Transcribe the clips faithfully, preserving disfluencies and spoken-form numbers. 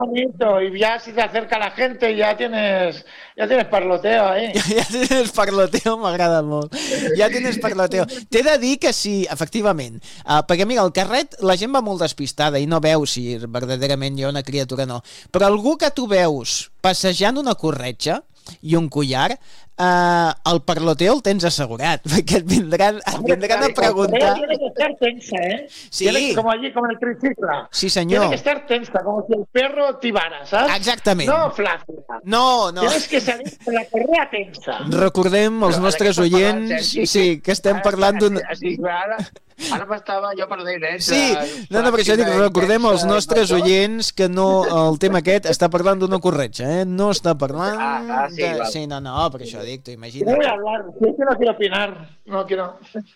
bonito, y ya si te acerca la gente ya tienes, ya tienes parloteo ahí. Ja, ja tienes parloteo, m'agrada molt. Ja tienes parloteo. T'he de dir que sí, efectivament, uh, perquè mira, al carret la gent va molt despistada i no veu si verdaderament hi ha una criatura o no, però algú que tu veus passejant una corretja i un collar, uh, el parloteo el tens assegurat, perquè et vindran, et vindran a preguntar... Tiene que estar tensa, ¿eh? Sí. Tiene, como allí, como en el triciclo. Sí, senyor. Tiene que estar tensa, como si el perro tibara, ¿sabes? Exactament. No flácida. No, no. Tienes que salir con la correa tensa. Recordem els nostres oients, sí, que estem parlant d'un... Ara, ara m'estava jo perdent, eh? Sí, no, no, perquè això dic, recordem als nostres oients que no, el tema aquest està parlant d'una corretja, eh? No està parlant... Ah, ah, sí, de... val. Sí, no, no, per això dic, t'ho No imagines. voy a hablar, si es que no quiero opinar, no quiero...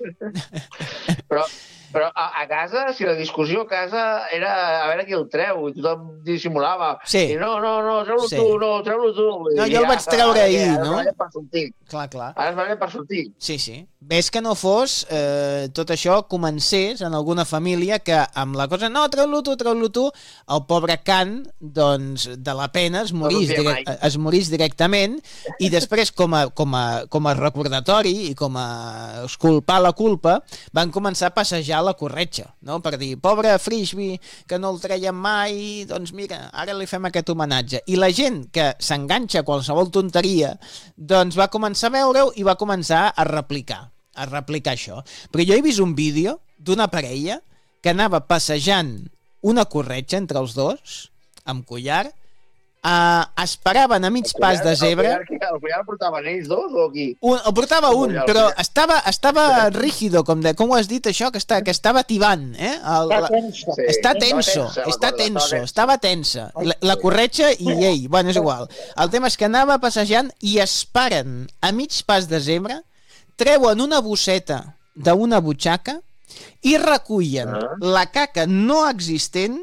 Però, però a, a casa, si la discussió a casa era a veure qui el treu, i tothom dissimulava. Sí. I no, no, no, treu-lo Sí. tu, no, treu-lo tu. No, I jo el vaig treure ara, ahir, ara no? es barallen per sortir. Clar, clar. Ara es barallen per sortir. Sí, sí. Ves que no fos eh, tot això comencés en alguna família que amb la cosa, no, treu-lo tu, treu-lo tu, el pobre Can, doncs, de la pena es morís, sortia direct, mai. es morís directament i després com a, com, a, com a recordatori i com a esculpar la culpa van començar a passejar la corretja, no? Per dir, pobre Frisbee, que no el treien mai, doncs mira, ara li fem aquest homenatge. I la gent que s'enganxa a qualsevol tonteria, doncs va començar a veure-ho i va començar a replicar, a replicar això. Però jo he vist un vídeo d'una parella que anava passejant una corretja entre els dos, amb collar, Uh, esperaven a mig pas de zebra. El collar, el collar el portaven ells dos o qui? Un, el portava un, El però collar. estava, estava rígido, com, de, com ho has dit això, que, està, que estava tibant. Eh? El, Está la, tensa. Sí. està Estava tenso, tensa, està recordo, tenso, estava estava tensa. La, la corretja i ell, bueno, és igual. El tema és que anava passejant i es paren a mig pas de zebra, treuen una bosseta d'una butxaca i recullen Ah. la caca no existent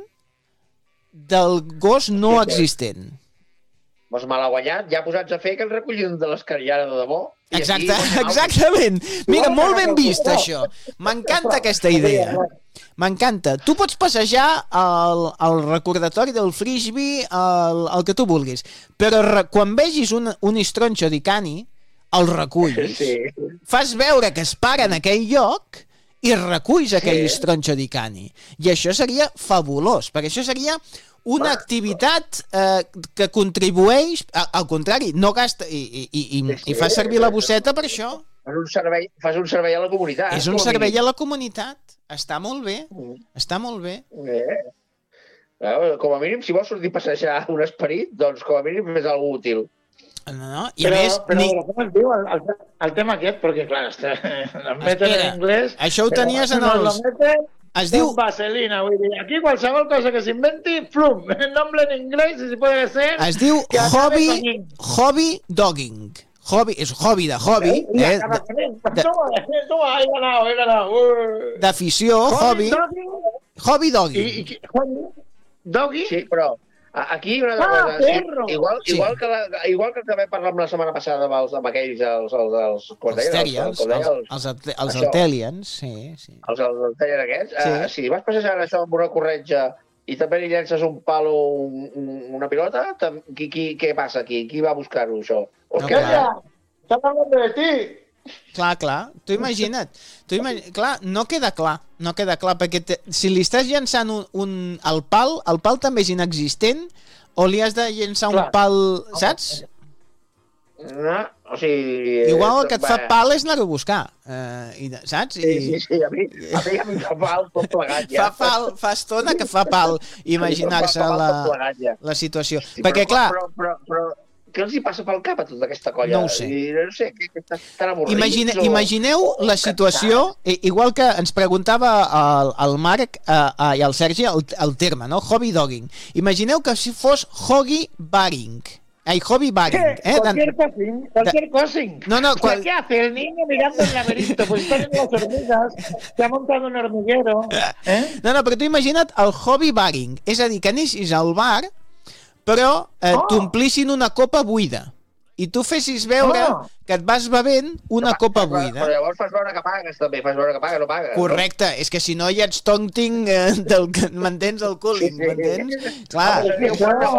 del gos no existent. Doncs mal guanyat, ja posats a fer que ens recollin de les carillades de debò. I Exacte, aquí, exactament. Mira, molt ben vist, això. M'encanta aquesta idea. M'encanta. Tu pots passejar el, el recordatori del Frisbee, el, el que tu vulguis, però re, quan vegis un, un istronxo di cani, el reculls, Sí. fas veure que es para en aquell lloc i reculls aquell Sí. istronxo di cani. I això seria fabulós, perquè això seria una activitat eh, que contribueix, a, al contrari, no gasta i, i, i, i, i fa servir la bosseta per això. Fas un servei, fas un servei a la comunitat. És un com a servei mínim. a la comunitat. Està molt bé, està molt bé. Eh? Eh, Com a mínim, si vols sortir a passejar un esperit, doncs com a mínim és algú útil. No, no, i a Pero, més... pero Ni... ¿cómo es digo al, al, al tema aquest? Porque claro, este, nos meten Espera, en inglés. això ho pero tenies en nos els... lo meten Es con diu... vaselina, vull dir, aquí qualsevol cosa que s'inventi, flum, el nombre en inglés y si puede ser... Es diu que acabe hobby, con ing. hobby dogging. Hobby, és hobby de hobby, Y eh, acaba de- con ing. de- Toma, toma, he ganado, he ganado. Uh. d'afició, hobby, Doggy, hobby y, dogging. y, hobby, doggy. Sí, però a- aquí una altra Ah, cosa. perro! Sí, igual, Sí. igual, que la, igual que també parlàvem la setmana passada amb, els, amb aquells, els, els, els, com Els deien, Terriers, com deien, els, els, arte- els això. Altelians, sí, sí. els, els, els deien aquests. Sí. Eh, si vas passejant això amb una corretja i també li llences un palo, un, un, una pilota, tam, qui, qui, què passa aquí? Qui va a buscar-ho, això? O No, que- clar. Calla, están hablando de ti. Clar, clar, tu imagina't, tu imagina't, clar, no queda clar, no queda clar, perquè te, si li estàs llançant un, un, el pal, el pal també és inexistent, o li has de llançar un Clar. pal, saps? No, o sigui... Igual el que et fa va. pal és anar-ho a buscar, eh, i, saps? Sí, I, sí, sí, a mi, a mi em fa pal tot plegat, ja. fa, pal, fa estona que fa pal imaginar-se Fa pal la, tot plegat, ja. la situació. Sí, Perquè, però, clar, Però, però, però, què els hi passa pel cap a tota aquesta colla? No ho sé. I, no sé, que, que estan avorrits Imagine, o... imagineu la situació, i- igual que ens preguntava el, el Marc eh, eh, i el Sergi el, el terme, no? Hobby dogging. Imagineu que si fos hobby baring. Ai, hobby baring. Eh? Cualquier cosing, cualquier cosing. No, no, O sea, cual- ¿qué hace el niño mirando el laberinto? Pues están en las hormigas, se ha montado un hormiguero. ¿eh? No, no, però tu imagina't el hobby baring. És a dir, que anessis al bar, però eh, Oh. t'omplissin una copa buida. I tu fessis veure Oh. que et vas bevent una copa buida. Però llavors fas veure que pagues, també. Fas veure que pagues, no pagues. Correcte, és que si no ja ets tonting eh, del que m'entens el cooling, Sí, sí. m'entens? Clar. Home, seria un bon negoci.